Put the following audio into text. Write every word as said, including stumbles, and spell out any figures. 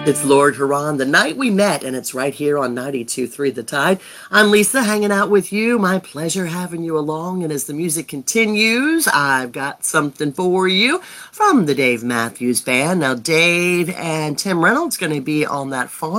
It's Lord Huron, The Night We Met, and it's right here on ninety-two point three The Tide. I'm Lisa, hanging out with you. My pleasure having you along. And as the music continues, I've got something for you from the Dave Matthews Band. Now, Dave and Tim Reynolds going to be on that farm